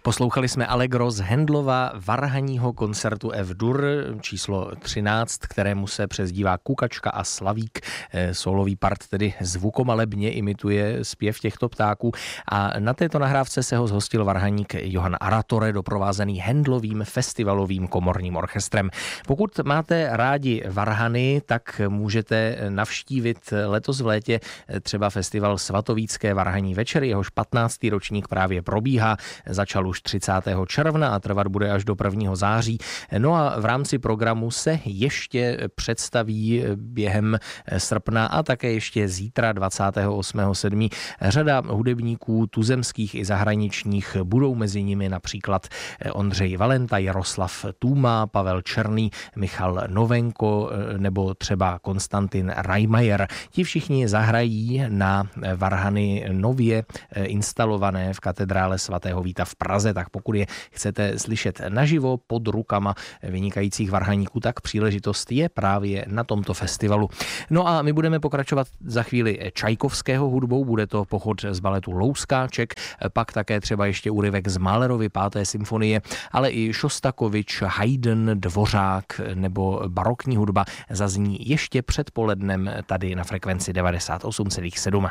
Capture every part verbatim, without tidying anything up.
Poslouchali jsme Allegro z Handlova varhanního koncertu F-dur číslo třináct, kterému se přezdívá Kukačka a Slavík. Solový part tedy zvukomalebně imituje zpěv těchto ptáků a na této nahrávce se ho zhostil varhaník Johan Aratore, doprovázený Handlovým festivalovým komorním orchestrem. Pokud máte rádi varhany, tak můžete navštívit letos v létě třeba festival Svatovícké varhaní večer, jehož patnáctý ročník právě probíhá. Začal už třicátého června a trvat bude až do prvního září. No a v rámci programu se ještě představí během srpna a také ještě zítra dvacátého osmého sedmého řada hudebníků tuzemských i zahraničních. Budou mezi nimi například Ondřej Valenta, Jaroslav Tůma, Pavel Černý, Michal Novenko nebo třeba Konstantin Reimayer. Ti všichni zahrají na varhany nově instalované v katedrále svatého Víta v Praze, tak pokud je chcete slyšet naživo pod rukama vynikajících varhaníků, tak příležitost je právě na tomto festivalu. No a my budeme pokračovat za chvíli Čajkovského hudbou, bude to pochod z baletu Louskáček, pak také třeba ještě úryvek z Mahlerovy páté symfonie, ale i Šostakovič, Haydn, Dvořák nebo barokní hudba zazní ještě před polednem tady na frekvenci devadesát osm celá sedm.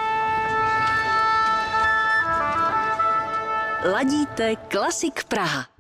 Ladíte Klasik Praha.